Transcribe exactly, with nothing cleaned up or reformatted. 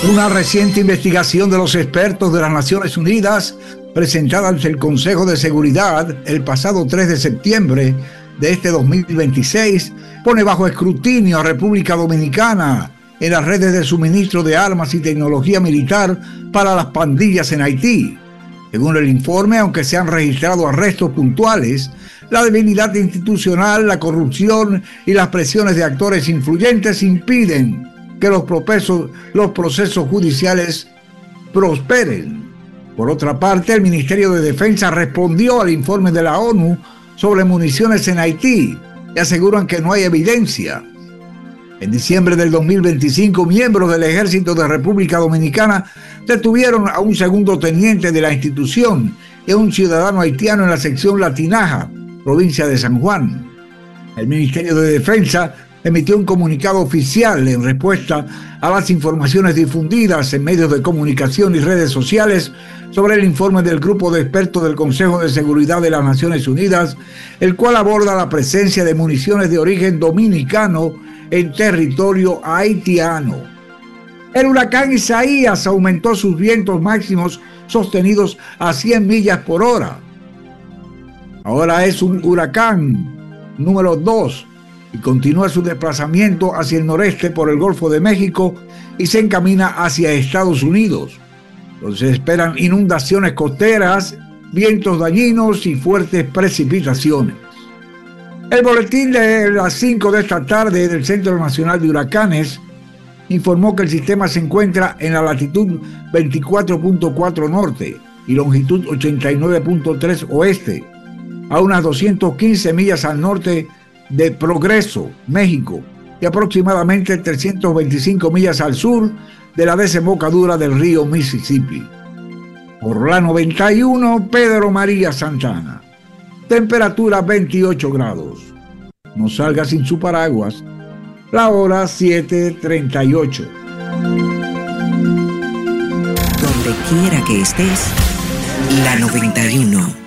Una reciente investigación de los expertos de las Naciones Unidas, presentada ante el Consejo de Seguridad el pasado tres de septiembre de este dos mil veintiséis, pone bajo escrutinio a República Dominicana en las redes de suministro de armas y tecnología militar para las pandillas en Haití. Según el informe, aunque se han registrado arrestos puntuales, la debilidad institucional, la corrupción y las presiones de actores influyentes impiden que los procesos, los procesos judiciales prosperen. Por otra parte, el Ministerio de Defensa respondió al informe de la ONU sobre municiones en Haití y aseguran que no hay evidencia. En diciembre del dos mil veinticinco, miembros del Ejército de República Dominicana detuvieron a un segundo teniente de la institución y a un ciudadano haitiano en la sección Latinaja, provincia de San Juan. El Ministerio de Defensa emitió un comunicado oficial en respuesta a las informaciones difundidas en medios de comunicación y redes sociales sobre el informe del grupo de expertos del Consejo de Seguridad de las Naciones Unidas, el cual aborda la presencia de municiones de origen dominicano en territorio haitiano. El huracán Isaías aumentó sus vientos máximos sostenidos a cien millas por hora. Ahora es un huracán número dos y continúa su desplazamiento hacia el noreste por el Golfo de México y se encamina hacia Estados Unidos, donde se esperan inundaciones costeras, vientos dañinos y fuertes precipitaciones. El boletín de las cinco de esta tarde del Centro Nacional de Huracanes informó que el sistema se encuentra en la latitud veinticuatro punto cuatro norte y longitud ochenta y nueve punto tres oeste, a unas doscientas quince millas al norte de Progreso, México, y aproximadamente trescientas veinticinco millas al sur de la desembocadura del río Mississippi. Por la noventa y uno, Pedro María Santana. Temperatura veintiocho grados. No salga sin su paraguas. La hora siete treinta y ocho. Donde quiera que estés, la noventa y uno.